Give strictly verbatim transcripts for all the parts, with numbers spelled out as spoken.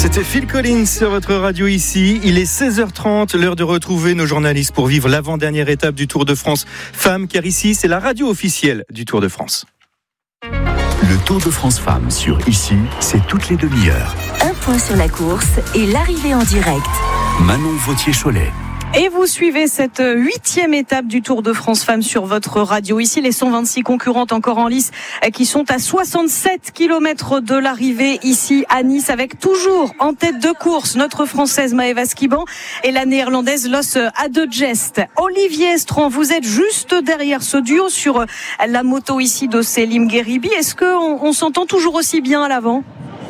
C'était Phil Collins sur votre radio ici. Il est seize heures trente, l'heure de retrouver nos journalistes pour vivre l'avant-dernière étape du Tour de France Femmes, car ici, c'est la radio officielle du Tour de France. Le Tour de France Femmes sur Ici, c'est toutes les demi-heures. Un point sur la course et l'arrivée en direct. Manon Vautier-Cholet. Et vous suivez cette huitième étape du Tour de France Femmes sur votre radio. Ici, les cent vingt-six concurrentes encore en lice qui sont à soixante-sept kilomètres de l'arrivée ici à Nice, avec toujours en tête de course notre Française Maëva Skiban et la Néerlandaise Loes Adegest. Olivier Estran, vous êtes juste derrière ce duo sur la moto ici de Selim Gheribi. Est-ce qu'on on s'entend toujours aussi bien à l'avant ?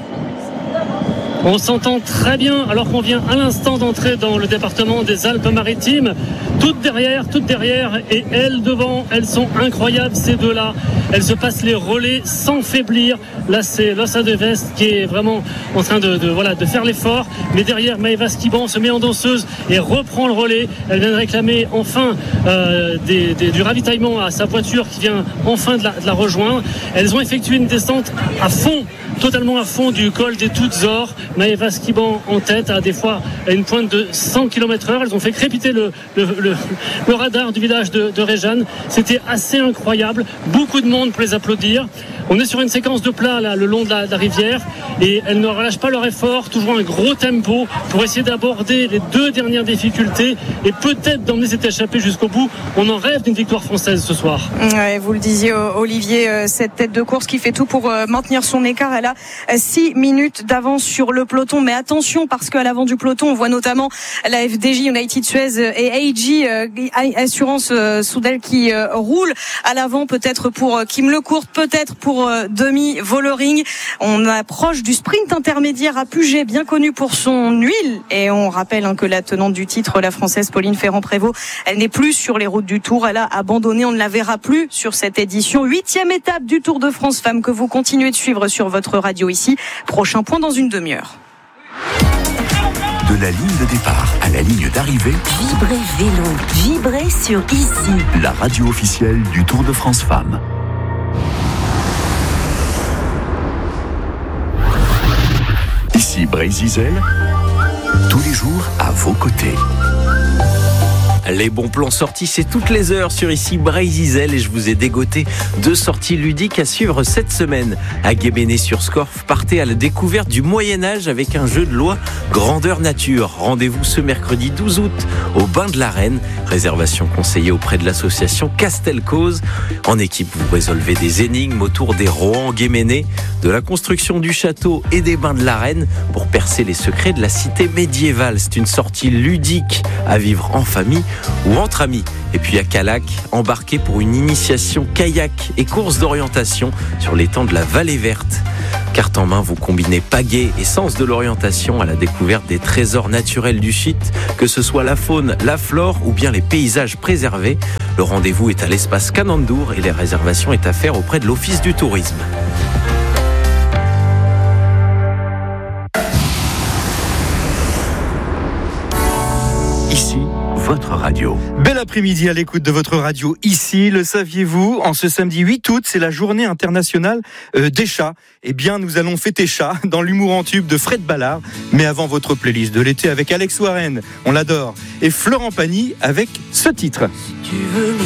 On s'entend très bien alors qu'on vient à l'instant d'entrer dans le département des Alpes-Maritimes. Toutes derrière, toutes derrière et elles devant, elles sont incroyables ces deux-là. Elles se passent les relais sans faiblir. Là c'est Loes Adegest qui est vraiment en train de, de, voilà, de faire l'effort. Mais derrière, Maëva Skiban se met en danseuse et reprend le relais. Elle vient de réclamer enfin euh, des, des, du ravitaillement à sa voiture qui vient enfin de la, de la rejoindre. Elles ont effectué une descente à fond, totalement à fond du col des Toutes Ors. Maëva Skiban en tête à des fois à une pointe de cent kilomètres heure. Elles ont fait crépiter le, le, le, le radar du village de, de Réjeanne. C'était assez incroyable. Beaucoup de monde pour les applaudir. On est sur une séquence de plat là, le long de la, de la rivière et elles ne relâchent pas leur effort, toujours un gros tempo pour essayer d'aborder les deux dernières difficultés et peut-être d'emmener cette échappée jusqu'au bout. On en rêve d'une victoire française ce soir. Ouais, vous le disiez Olivier, cette tête de course qui fait tout pour maintenir son écart. Elle a six minutes d'avance sur le peloton, mais attention parce qu'à l'avant du peloton on voit notamment la F D J United Suez et A G Assurance Soudel qui roule à l'avant, peut-être pour Kim Lecourt, peut-être pour Demi Vollering. On approche du sprint intermédiaire à Puget, bien connu pour son huile, et on rappelle hein, que la tenante du titre, la Française Pauline Ferrand-Prévot, elle n'est plus sur les routes du Tour, elle a abandonné, on ne la verra plus sur cette édition. Huitième étape du Tour de France Femmes que vous continuez de suivre sur votre radio ici. Prochain point dans une demi-heure. De la ligne de départ à la ligne d'arrivée, Vibrez vélo, vibrez sur Ici. La radio officielle du Tour de France Femmes. Ici Brésil, tous les jours à vos côtés. Les bons plans sortis, c'est toutes les heures sur Ici Brésil et je vous ai dégoté deux sorties ludiques à suivre cette semaine. À Guéméné-sur-Scorff, partez à la découverte du Moyen-Âge avec un jeu de loi grandeur nature. Rendez-vous ce mercredi douze août au Bain de la Reine. Réservation conseillée auprès de l'association Castelcause. En équipe, vous résolvez des énigmes autour des Rohan-Guéméné, de la construction du château et des Bains de la Reine pour percer les secrets de la cité médiévale. C'est une sortie ludique à vivre en famille ou entre amis. Et puis à Calac, embarquez pour une initiation kayak et course d'orientation sur l'étang de la Vallée Verte. Carte en main, vous combinez pagaie et sens de l'orientation à la découverte des trésors naturels du site, que ce soit la faune, la flore ou bien les paysages préservés. Le rendez-vous est à l'espace Canandour et les réservations est à faire auprès de l'Office du tourisme. Ici, votre radio. Bel après-midi à l'écoute de votre radio ici. Le saviez-vous, en ce samedi huit août, c'est la journée internationale euh, des chats. Eh bien, nous allons fêter chat dans l'humour en tube de Fred Ballard. Mais avant votre playlist de l'été avec Alex Warren, on l'adore, et Florent Pagny avec ce titre. Si tu veux